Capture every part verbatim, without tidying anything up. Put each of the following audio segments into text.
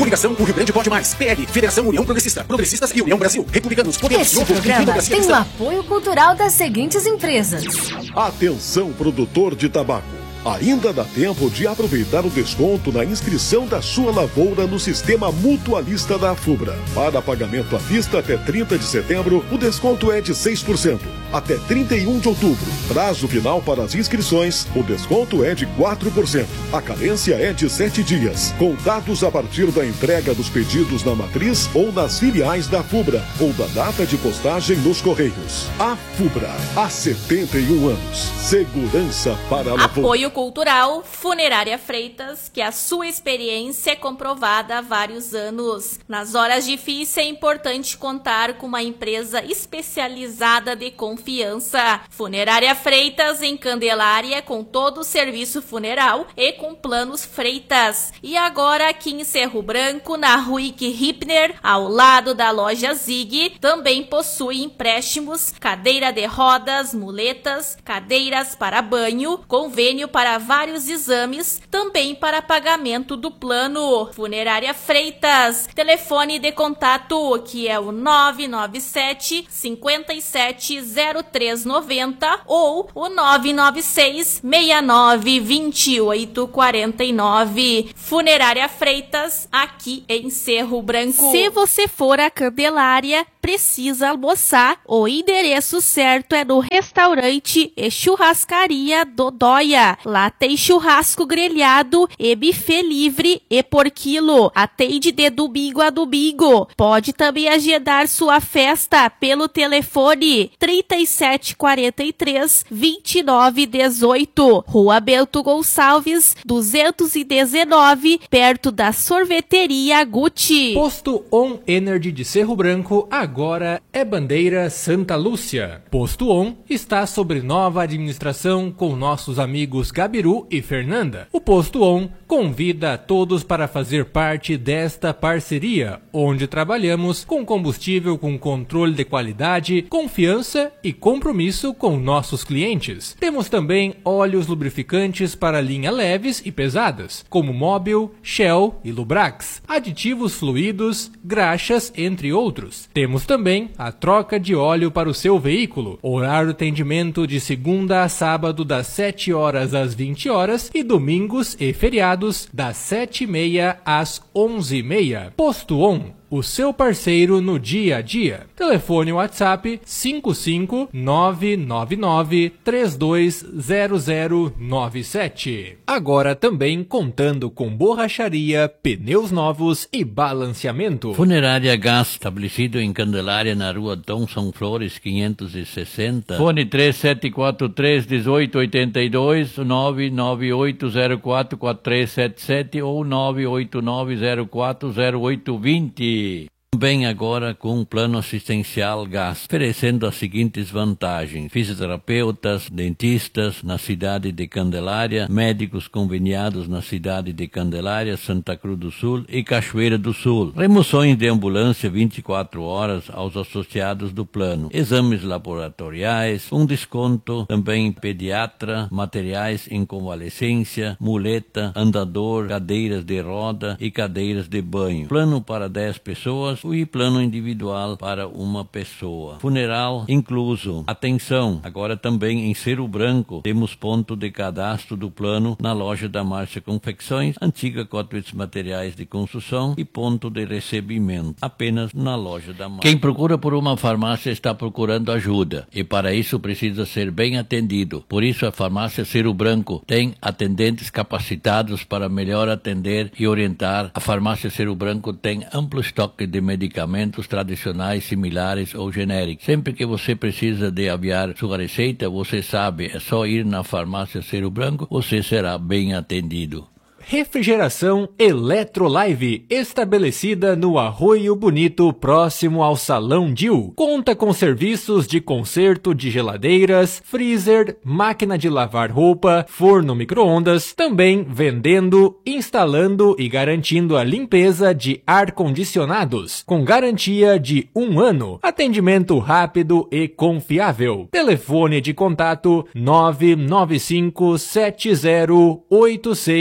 Coligação O Rio Grande Pode Mais. P L, Federação União Progressista, Progressistas e União Brasil. Republicanos, Podemos, Este programa tem o apoio cultural das seguintes empresas. Atenção, produtor de tabaco. Ainda dá tempo de aproveitar o desconto na inscrição da sua lavoura no sistema mutualista da Afubra. Para pagamento à vista até trinta de setembro, o desconto é de seis por cento. Até trinta e um de outubro, prazo final para as inscrições, o desconto é de quatro por cento. A carência é de sete dias, contados a partir da entrega dos pedidos na matriz ou nas filiais da Afubra, ou da data de postagem nos Correios. Afubra, há setenta e um anos. Segurança para a lavoura. Apoio cultural Funerária Freitas, que a sua experiência é comprovada há vários anos. Nas horas difíceis é importante contar com uma empresa especializada de confiança. Funerária Freitas em Candelária, com todo o serviço funeral e com planos Freitas. E agora aqui em Cerro Branco, na Ruick Hipner, ao lado da loja Zig, também possui empréstimos, cadeira de rodas, muletas, cadeiras para banho, convênio para vários exames, também para pagamento do plano. Funerária Freitas, telefone de contato que é o nove nove sete, cinco sete, zero três nove zero ou o nove nove seis, seis nove, dois oito quatro nove. Funerária Freitas, aqui em Cerro Branco. Se você for a Candelária, precisa almoçar, o endereço certo é no restaurante e churrascaria Dodóia. Lá tem churrasco grelhado e buffet livre e por quilo. Atende de domingo a domingo. Pode também agendar sua festa pelo telefone trinta e sete quarenta e três, vinte e nove dezoito. Rua Bento Gonçalves, duzentos e dezenove, perto da sorveteria Gucci. Posto On Energy de Cerro Branco agora é bandeira Santa Lúcia. Posto On está sob nova administração com nossos amigos Gabiru e Fernanda. O Posto On convida a todos para fazer parte desta parceria, onde trabalhamos com combustível com controle de qualidade, confiança e compromisso com nossos clientes. Temos também óleos lubrificantes para linha leves e pesadas, como Mobil, Shell e Lubrax, aditivos fluidos, graxas, entre outros. Temos também a troca de óleo para o seu veículo, horário de atendimento de segunda a sábado das sete horas às vinte horas e domingos e feriados das sete e meia às onze e meia. Posto On, o seu parceiro no dia a dia. Telefone WhatsApp cinco cinco nove nove nove três dois zero zero nove sete. Agora também contando com borracharia, pneus novos e balanceamento. Funerária Gás, estabelecido em Candelária, na rua Dom São Flores quinhentos e sessenta. Fone três sete quatro três, um oito oito dois, nove nove oito zero quatro quatro três sete sete ou nove oito nove zero quatro zero oito dois zero. Também agora com um plano assistencial Gás, oferecendo as seguintes vantagens: fisioterapeutas, dentistas na cidade de Candelária, médicos conveniados na cidade de Candelária, Santa Cruz do Sul e Cachoeira do Sul, remoções de ambulância vinte e quatro horas aos associados do plano, exames laboratoriais, um desconto também em pediatra, materiais em convalescência, muleta, andador, cadeiras de roda e cadeiras de banho, plano para dez pessoas e plano individual para uma pessoa. Funeral incluso. Atenção, agora também em Cerro Branco temos ponto de cadastro do plano na loja da Márcia Confecções, antiga Cotwitz Materiais de Construção e ponto de recebimento, apenas na loja da Márcia. Quem procura por uma farmácia está procurando ajuda e para isso precisa ser bem atendido. Por isso a farmácia Cerro Branco tem atendentes capacitados para melhor atender e orientar. A farmácia Cerro Branco tem amplo estoque de medicamentos tradicionais, similares ou genéricos. Sempre que você precisa de aviar sua receita, você sabe, é só ir na farmácia Cerro Branco, você será bem atendido. Refrigeração Eletrolive, estabelecida no Arroio Bonito, próximo ao Salão Dil. Conta com serviços de conserto de geladeiras, freezer, máquina de lavar roupa, forno micro-ondas, também vendendo, instalando e garantindo a limpeza de ar-condicionados, com garantia de um ano. Atendimento rápido e confiável. Telefone de contato nove nove cinco sete zero oito seis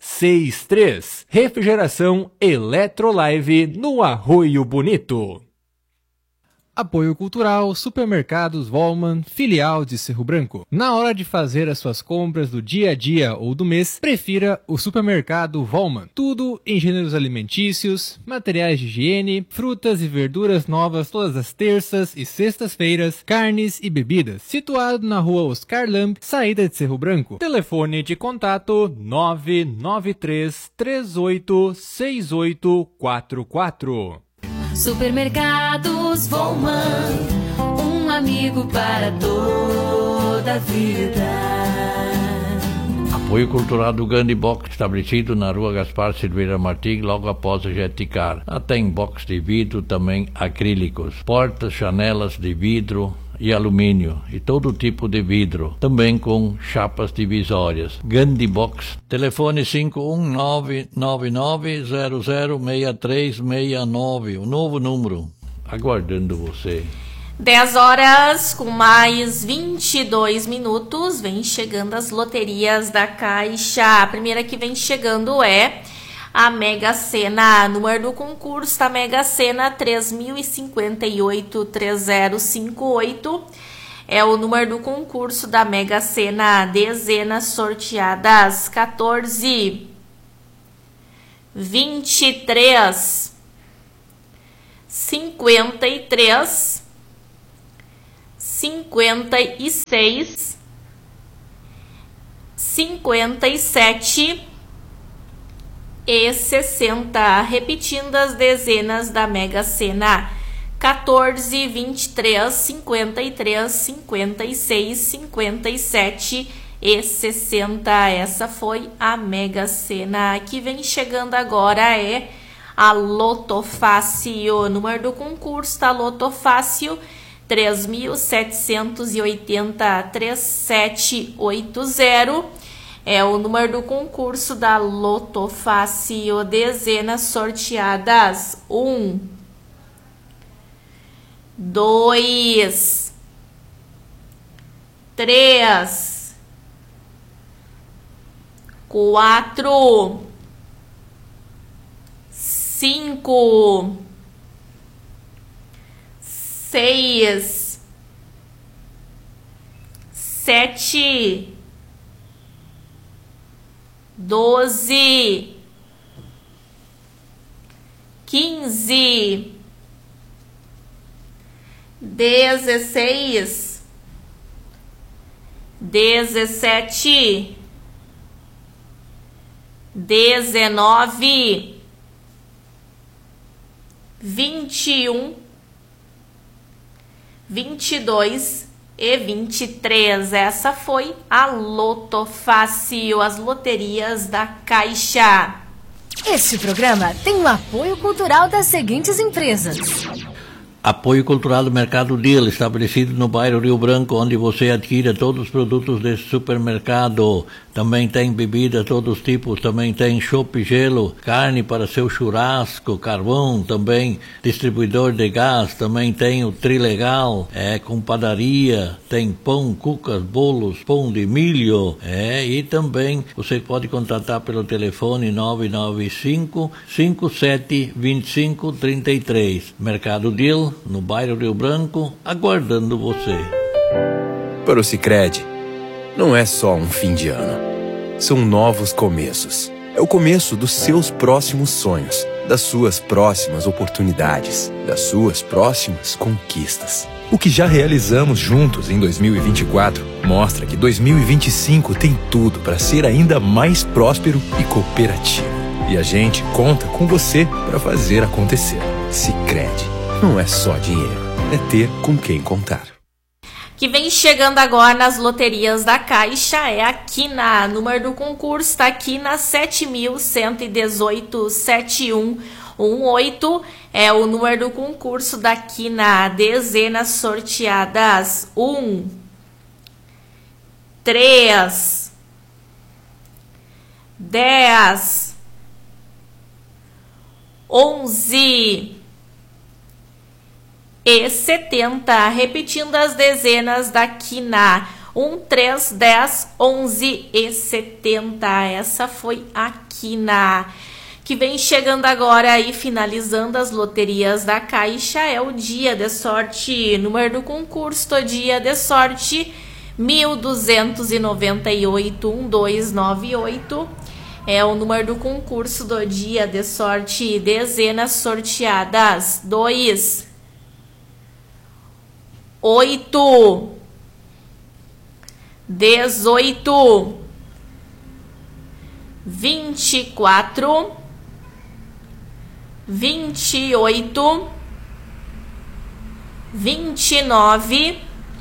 seis três. Refrigeração Eletrolive no Arroio Bonito. Apoio Cultural Supermercados Volman, filial de Cerro Branco. Na hora de fazer as suas compras do dia a dia ou do mês, prefira o Supermercado Volman. Tudo em gêneros alimentícios, materiais de higiene, frutas e verduras novas todas as terças e sextas-feiras, carnes e bebidas. Situado na rua Oscar Lamb, saída de Cerro Branco. Telefone de contato nove nove três, três oito seis oito quatro quatro. Supermercados Volman, um amigo para toda a vida. Apoio Cultural do Gandhi Box, estabelecido na rua Gaspar Silveira Martins, logo após a Jeticar. Tem box de vidro, também acrílicos, portas, janelas de vidro e alumínio e todo tipo de vidro, também com chapas divisórias. Gandhi Box, telefone cinco um nove nove nove zero zero seis três seis nove, o novo número, aguardando você. dez horas com mais vinte e dois minutos, vem chegando as loterias da Caixa. A primeira que vem chegando é a Mega Sena. Número do concurso da Mega Sena três mil e cinquenta e oito, três zero cinco oito. É o número do concurso da Mega Sena. Dezenas sorteadas quatorze, vinte e três, cinquenta e três, cinquenta e seis, cinquenta e sete e sessenta. Repetindo as dezenas da Mega Sena: quatorze, vinte e três, cinquenta e três, cinquenta e seis, cinquenta e sete e sessenta. Essa foi a Mega Sena. Que vem chegando agora é a Loto Fácil. O número do concurso da Loto Fácil três mil setecentos e oitenta, três sete oito zero. É o número do concurso da Loto Fácil. Dezenas sorteadas: um, dois, três, quatro, cinco, seis, sete, doze, quinze, dezesseis, dezessete, dezenove, vinte e um, vinte e dois e vinte e três. Essa foi a Loto Fácil, as loterias da Caixa. Este programa tem o apoio cultural das seguintes empresas: Apoio Cultural do Mercado Deal, estabelecido no bairro Rio Branco, onde você adquire todos os produtos desse supermercado. Também tem bebida, todos os tipos, também tem chopp e gelo, carne para seu churrasco, carvão, também distribuidor de gás, também tem o Trilegal, é, com padaria, tem pão, cucas, bolos, pão de milho, é, e também você pode contatar pelo telefone nove nove cinco, cinco sete dois cinco três três. Mercado Deal, no bairro Rio Branco, aguardando você. Para o Sicredi, não é só um fim de ano. São novos começos. É o começo dos seus próximos sonhos, das suas próximas oportunidades, das suas próximas conquistas. O que já realizamos juntos em dois mil e vinte e quatro mostra que dois mil e vinte e cinco tem tudo para ser ainda mais próspero e cooperativo. E a gente conta com você para fazer acontecer. Sicredi. Não é só dinheiro, é ter com quem contar. Que vem chegando agora nas loterias da Caixa é a Quina. Número do concurso está aqui na sete mil cento e dezoito, sete um um oito. É o número do concurso da Quina. Dezenas sorteadas: um, três, dez, onze e setenta. Repetindo as dezenas da Quina: um três dez onze e setenta. Essa foi a quina. Que vem chegando agora e finalizando as loterias da Caixa é o dia de sorte. Número do concurso do dia de sorte mil duzentos e noventa e oito, um dois nove oito. É o número do concurso do dia de sorte. Dezenas sorteadas: dois, oito, dezoito, vinte e quatro, vinte e oito, vinte e nove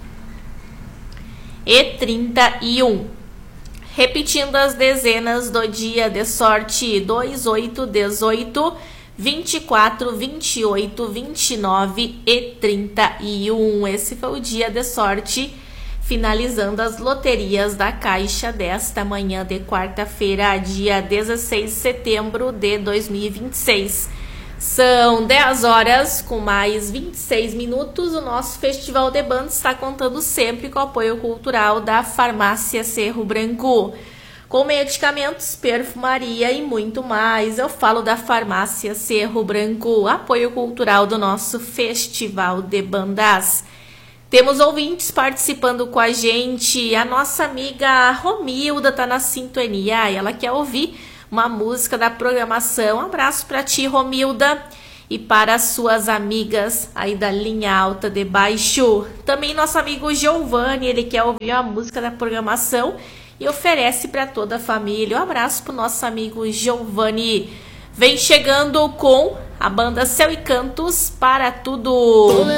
e trinta e um. Repetindo as dezenas do dia de sorte: dois, oito, dezoito, vinte e quatro, vinte e oito, vinte e nove e trinta e um. Esse foi o dia de sorte, finalizando as loterias da Caixa desta manhã de quarta-feira, dia dezesseis de setembro de dois mil e vinte e seis. São dez horas com mais vinte e seis minutos. O nosso Festival de Bandas está contando sempre com o apoio cultural da Farmácia Cerro Branco. Com medicamentos, perfumaria e muito mais. Eu falo da Farmácia Cerro Branco, apoio cultural do nosso Festival de Bandas. Temos ouvintes participando com a gente. A nossa amiga Romilda está na sintonia e ela quer ouvir uma música da programação. Um abraço para ti, Romilda, e para as suas amigas aí da linha alta de baixo. Também nosso amigo Giovanni, ele quer ouvir a música da programação e oferece para toda a família. Um abraço para o nosso amigo Giovanni. Vem chegando com a banda Céu e Cantos, Para Tudo.